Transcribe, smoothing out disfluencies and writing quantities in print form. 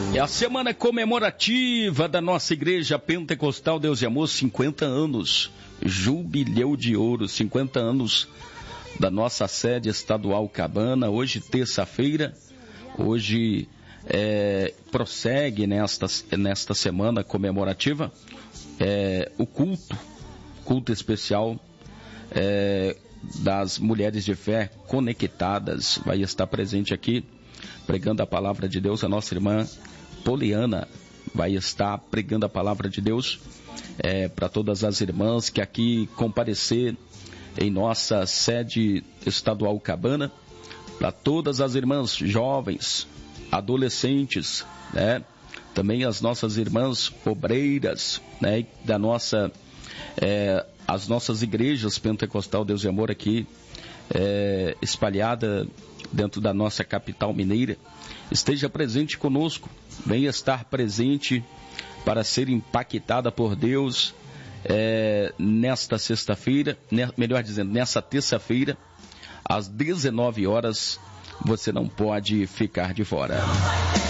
É a semana comemorativa da nossa Igreja Pentecostal Deus e Amor, 50 anos, jubileu de ouro, 50 anos da nossa sede estadual Cabana. Hoje, terça-feira, prossegue nesta semana comemorativa o culto especial das mulheres de fé conectadas. Vai estar presente aqui, pregando a palavra de Deus, a nossa irmã Poliana vai estar pregando a palavra de Deus para todas as irmãs que aqui comparecer em nossa sede estadual Cabana, para todas as irmãs jovens, adolescentes, né? Também as nossas irmãs obreiras, né? As nossas igrejas Pentecostal Deus e Amor aqui espalhada dentro da nossa capital mineira. Esteja presente conosco, venha estar presente para ser impactada por Deus nesta sexta-feira, melhor dizendo, nessa terça-feira, às 19 horas, você não pode ficar de fora.